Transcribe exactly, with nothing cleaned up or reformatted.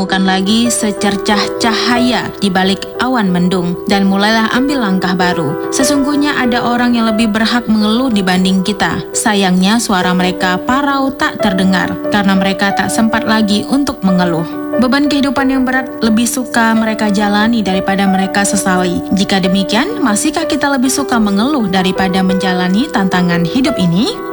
bukan lagi secercah cahaya di balik awan mendung, dan mulailah ambil langkah baru. Sesungguhnya ada orang yang lebih berhak mengeluh dibanding kita. Sayangnya suara mereka parau tak terdengar, karena mereka tak sempat lagi untuk mengeluh. Beban kehidupan yang berat lebih suka mereka jalani daripada mereka sesali. Jika demikian, masihkah kita lebih suka mengeluh daripada menjalani tantangan hidup ini?